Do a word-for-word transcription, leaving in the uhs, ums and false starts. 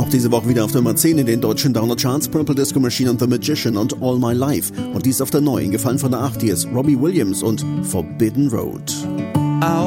Auch diese Woche wieder auf Nummer zehn in den deutschen Download-Charts Purple Disco Machine und The Magician und All My Life. Und dies auf der neuen, gefallen von der acht, hier ist Robbie Williams und Forbidden Road.